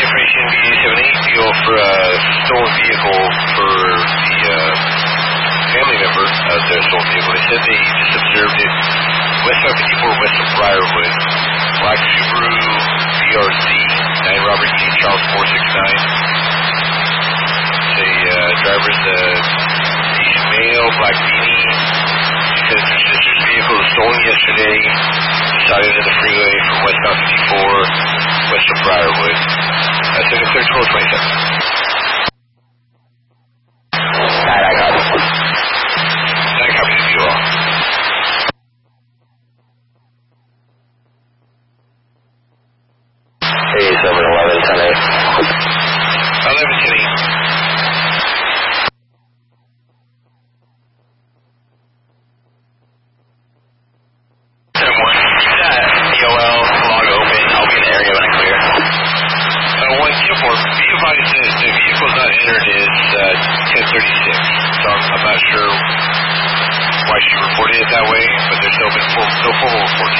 information, VA78, deal for a stolen vehicle for the family member of the stolen vehicle. They said they just observed it west of 54, west of Briarwood. Black Subaru BRZ, 9 Robert E. Charles 469. The driver's Asian male, black beanie. She says her sister's vehicle was stolen yesterday. Decided into the freeway from westbound 54, west of Briarwood. Second, third, 1227. I copy. I copy the view all. Hey, 711, 10-8. 11-10. I'm not sure why she reported it that way, but there's no formal report